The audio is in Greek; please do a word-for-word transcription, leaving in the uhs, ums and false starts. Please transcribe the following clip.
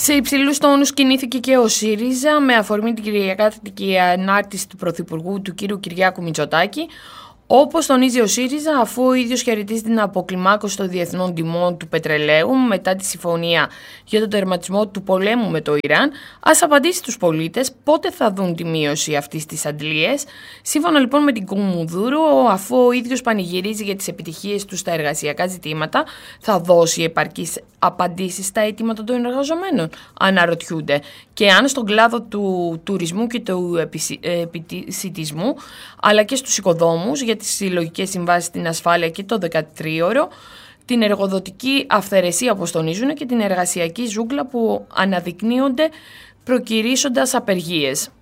Σε υψηλούς τόνους κινήθηκε και ο ΣΥΡΙΖΑ με αφορμή την κυριακάτικη ανάρτηση του Πρωθυπουργού του κ. Κυριάκου Μητσοτάκη. Όπως τονίζει ο ΣΥΡΙΖΑ, αφού ο ίδιος χαιρετίζει την αποκλιμάκωση των διεθνών τιμών του πετρελαίου μετά τη συμφωνία για τον τερματισμό του πολέμου με το Ιράν, ας απαντήσει τους πολίτες πότε θα δουν τη μείωση αυτής της αντλίας. Σύμφωνα λοιπόν με την Κουμουνδούρου, αφού ο ίδιος πανηγυρίζει για τις επιτυχίες του στα εργασιακά ζητήματα, θα δώσει επαρκείς απαντήσεις στα αιτήματα των εργαζομένων, αναρωτιούνται. Και αν στον κλάδο του τουρισμού και του επισιτισμού, αλλά και στους οικοδόμους για τις συλλογικές συμβάσεις, την ασφάλεια και το δεκατριώρο, την εργοδοτική αυθαιρεσία όπως τονίζουν και την εργασιακή ζούγκλα που αναδεικνύονται προκυρήσοντας απεργίες.